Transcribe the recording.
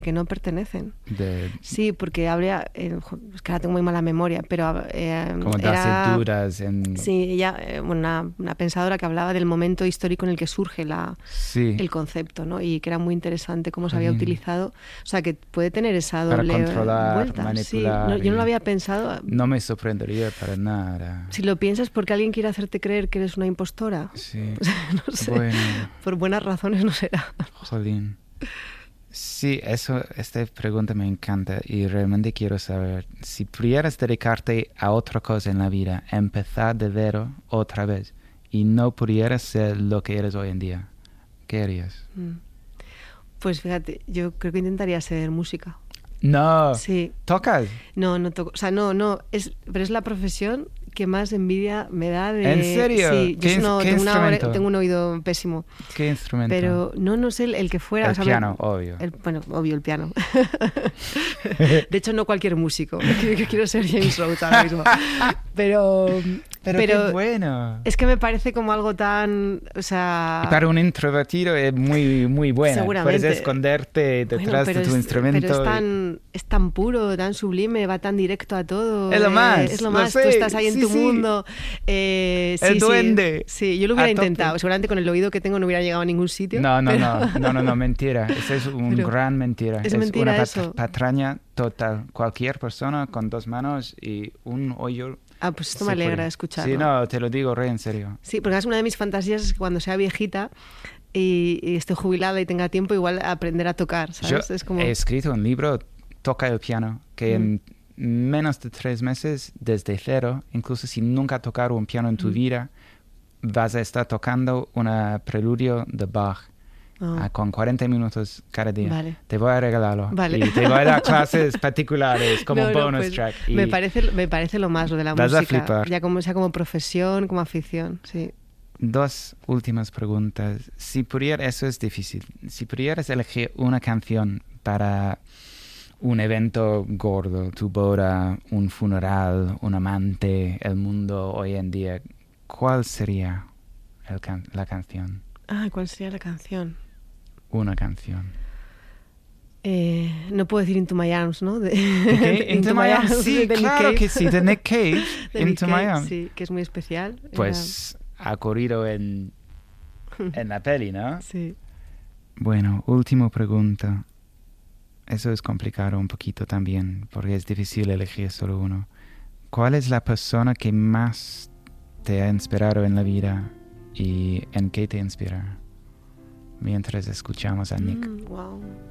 que no pertenecen. De, Sí, porque habría... es que ahora tengo muy mala memoria, pero... como era, das duras en... Sí, ella, una pensadora que hablaba del momento histórico en el que surge Sí. el concepto, ¿no? Y que era muy interesante cómo se había Jolín. utilizado. O sea, que puede tener esa Para doble controlar, vuelta. manipular. Sí, yo no lo había pensado. No me sorprendería para nada. Si lo piensas porque alguien quiere hacerte creer que eres una impostora, Sí. pues, no sé, Bueno. por buenas razones no será. Jolín. Sí, esta pregunta me encanta y realmente quiero saber, si pudieras dedicarte a otra cosa en la vida, empezar de cero otra vez, y no pudieras ser lo que eres hoy en día, ¿qué harías? Pues fíjate, yo creo que intentaría hacer música. No, Sí. ¿tocas? No toco, o sea, no, pero es la profesión que más envidia me da de... ¿En serio? Sí, ¿Qué instrumento? tengo un oído pésimo. ¿Qué instrumento? Pero no sé el que fuera. El o sea, piano, obvio. Bueno, obvio, el piano. De hecho, no cualquier músico. Que quiero ser James Rhodes ahora mismo. Pero qué bueno. Es que me parece como algo tan... O sea... Y para un introvertido es muy, muy bueno. Seguramente. Puedes esconderte detrás de tu instrumento. Pero es tan puro, tan sublime, va tan directo a todo. Es lo más. Es lo más. Sé. Tú estás ahí en tu sí. mundo. El duende. Sí, yo lo hubiera intentado. Seguramente con el oído que tengo no hubiera llegado a ningún sitio. No, mentira. Eso es una gran mentira. Es mentira una eso. patraña total. Cualquier persona con 2 manos y un oído. Ah, pues esto me alegra escucharlo. Sí, no, te lo digo re en serio. Sí, porque es una de mis fantasías es que cuando sea viejita y esté jubilada y tenga tiempo, igual aprender a tocar, ¿sabes? Yo es como... he escrito un libro, Toca el piano, que en menos de 3 meses, desde cero, incluso si nunca has tocado un piano en tu vida, vas a estar tocando una preludio de Bach. Con 40 minutos cada día. Vale. Te voy a regalarlo. Vale. Y te voy a dar clases particulares como bonus pues, track. Y me parece lo más lo de la vas música. a flipar. Ya sea como profesión, como afición, sí. 2 últimas preguntas. Eso es difícil. Si pudieras elegir una canción para un evento gordo, tu boda, un funeral, un amante, el mundo hoy en día, ¿cuál sería la canción? ¿Cuál sería la canción? Una canción. No puedo decir Into My Arms, ¿no? Into My Arms, sí, claro que sí, de Nick Cave. Into My Arms. Sí, que es muy especial. Pues ha corrido en la peli, ¿no? Sí. Bueno, última pregunta. Eso es complicado un poquito también, porque es difícil elegir solo uno. ¿Cuál es la persona que más te ha inspirado en la vida y en qué te inspira? Mientras escuchamos a Nick. Wow.